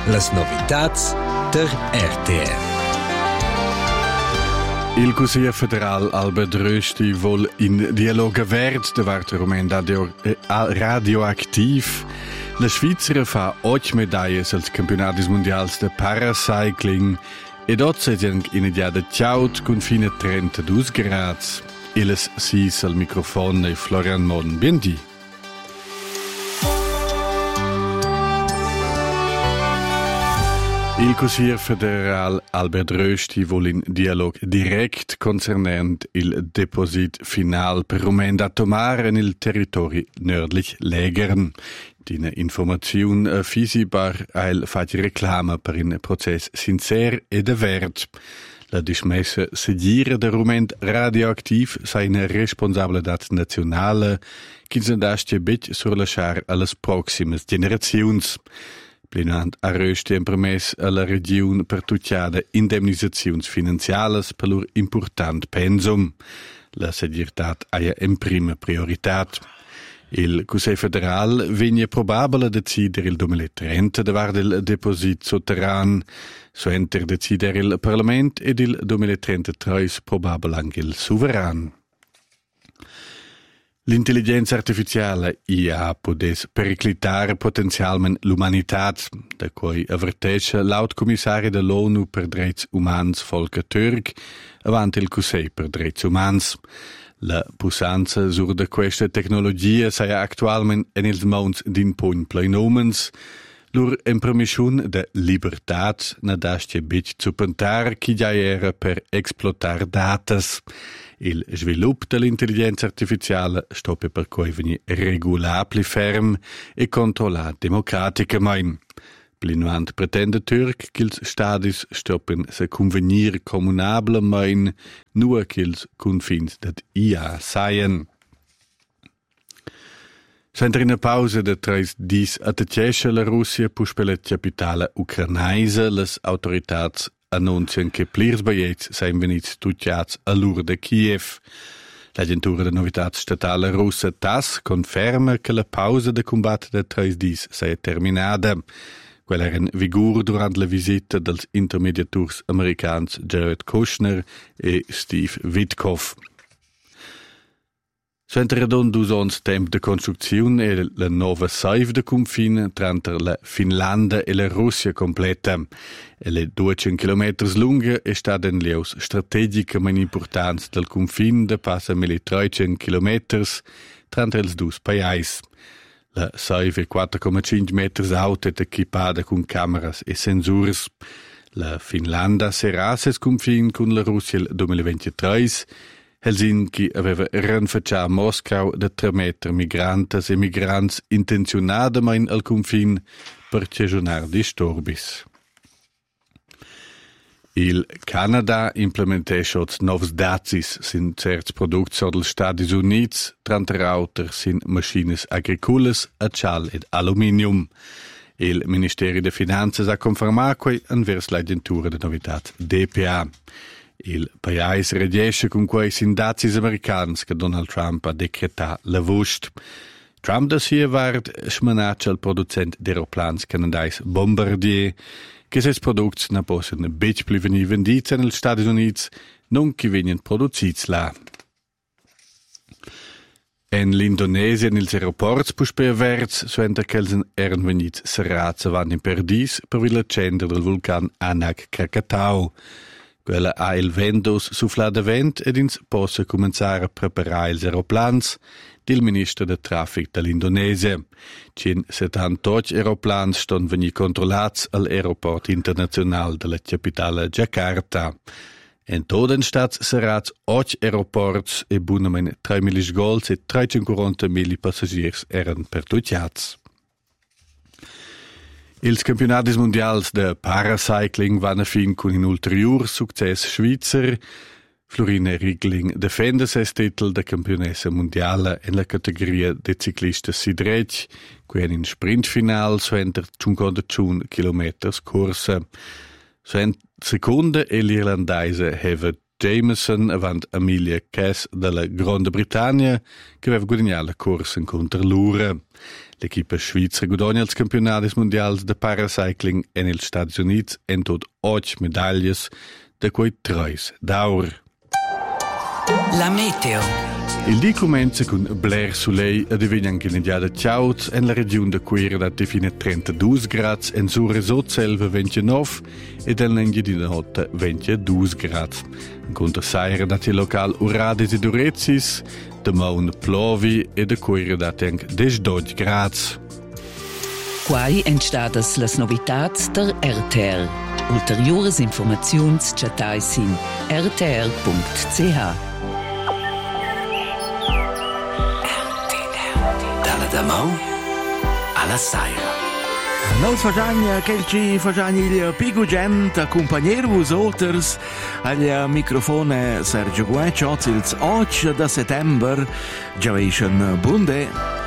Las novitats der RTR. Il Consiglio federal Albert Rösti vuol in dialogo verd davart Rumen radioaktiv. La Svizzera fa 8 medailles als campionats mondials de paracycling e dort sedian in dia de Tjaut con fine 32 grads. Illes sis al microfono e Florian Mon. Biendi. Il Consiglio federal Albert Rösti vuol in dialog direct concernent il deposit final per Rumen da tomare nel territorio nördlich Lägern. Dina informaziun fisibar eil fat reclama per un process sincer e de verd. La dismessa seguire de Rumen radioactiv seine responsabilitat nationale che se dastie bet sur lasciar alles proximes generaziuns. Plenant a Rösti en permess alla region per tucciada indemnisaziuns finanzialas per lur important pensum. La segirtat aia en prima prioritat. Il Consiglio federal vigne probabile decider il 2030 davart il deposit sotterran, suenter decider il Parlament ed il 2033 probabile anche il Suveran. L'intelligenza artificiale IA podes periclitar potenzialment l'umanitat, da cui avvertisce l'alt commissario dell'ONU per Drets Umans Volker Türk avanti il Consiglio per Drets Umans. La pusanza sur de questa tecnologia sia actualment en ils mons din puny pleinomens, lur impermissiun de libertat na dastie bit zupentar chi già era per explotar datas. Il svilup dell'intelligenza artificiale stoppe per cui veni regulabli ferm e controllat democraticamente. Plinuant pretende Türk qu'ils stadis stoppen se convenir communablemein nur qu'ils confins dat IA seien. Sentre una pausa de 3 dis attacesce la Russia puspe la capitale ucrainaise, les autoritats annuncian che plirs baiets seien venits tucciats a lur de Kiev. L'agentura de novitats statale russa TASS conferma che la pausa de combat de 3 dis sia terminada. Quella era in vigore durante la visita dels intermediators americans Jared Kushner e Steve Witkoff. Suenter don dus ons temp de construzione e la nova saiv de confine tra la Finlandia e la Russia completa. E le 200 km lunga è stata in leus strategicamente importanza del confine de passa 1300 km tra els dus paesi. La saiv è 4,5 metri alta ed equipada con cameras e sensors. La Finlandia sarà ses confine con la Russia il 2023. Helsinki aveva renfaccià a Moscou da trametter migrantes e migrants intenzionadamente al confine per cessionar disturbis. Il Canada implementesce novs dazis sin certs products dels Stati Units, tranter auter sin machines agricoles, accial ed aluminium. Il Ministerio de Finanzas ha confermat quei anvers l'agentura de novitat DPA. Il paese reagisce con quei sindazis americans che Donald Trump ha decretat la vust. Trump da sia vart smanaccia al producent d'aeroplans canadais Bombardier, che ses products na possono bec pli venir vendits negli Stati Uniti, non che vengono producits là. En l'Indonesia nels aeroports pusper verts, suenter che erano venits serrats avanti in perdis per il accendere del vulcan Anak Krakatau. Quella ha il ventos sufflat de vent ed ins possa cominciare a preparare ils aeroplans del ministro de traffic dell'Indonesia. 78 aeroplans ston veni controllats all'aeroport internazional della capitale Jakarta. En toden stats serats 8 aeroports e bunamen 3 milis gols e 340.000 passagiers eran pertucciats. Ils campionats mondials de paracycling vanno fin con un ulterior success svizzer. Florina Riegling defende ses titel de campionessa mondiale in la categoria de ciclistas sidrec, qui in sprint final suenter 51 km corsa. Seconda e l'irlandaise heve Jameson avant Amelia Cass della Grande Britannia, che aveva guadagnato la corsa contro l'Ura. L'equipa svizzera guadagna els campionats mondials de paracycling negli Stati Uniti en tot 8 medaglie, da cui 3 d'or. La meteo. Il dì comincia con bler soleil e diventa anche nediada ciauts en la regione de Quera da fino a 32 gradi en su resort selva 29 e del nengi di notte 22 gradi. In contra saira dati local uradis e durezis, de maun plovi e de Quera dati anche 12 gradi. Quai entstadas las novitats der RTR. Ulteriores informaziuns chatais in rtr.ch. Damau alla saira. Noi facciamo che ci facciamo il più gente accompagnare vos otters al microfono Sergio Gueccio il 8 settembre già un bunde.